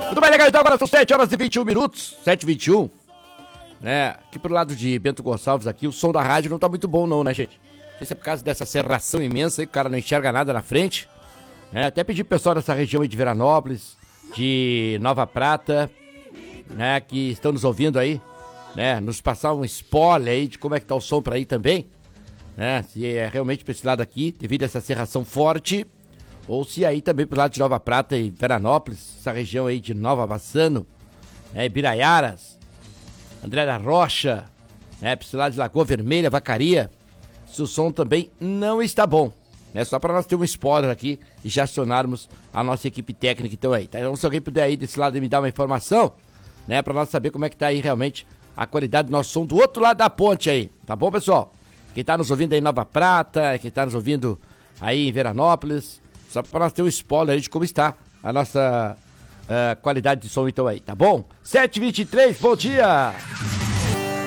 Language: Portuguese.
Muito bem, legal, então agora são 7 horas e 21 minutos, 7h21, né, aqui pro lado de Bento Gonçalves aqui, o som da rádio não tá muito bom não, né, gente? Não sei se é por causa dessa serração imensa aí, que o cara não enxerga nada na frente, né, até pedi pro pessoal dessa região aí de Veranópolis, de Nova Prata, né, que estão nos ouvindo aí, né, nos passar um spoiler aí de como é que tá o som pra aí também, né, se é realmente pra esse lado aqui, devido a essa serração forte, ou se aí também pro lado de Nova Prata e Veranópolis, essa região aí de Nova Bassano, Ibiraiaras, André da Rocha, né, pro lado de Lagoa Vermelha, Vacaria, se o som também não está bom, né, só para nós ter um spoiler aqui e já acionarmos a nossa equipe técnica então aí, tá? Então se alguém puder aí desse lado me dar uma informação, né, para nós saber como é que tá aí realmente a qualidade do nosso som do outro lado da ponte aí, tá bom, pessoal? Quem tá nos ouvindo aí em Nova Prata, quem tá nos ouvindo aí em Veranópolis, só para nós ter um spoiler aí de como está a nossa qualidade de som então aí, tá bom? 7h23, bom dia!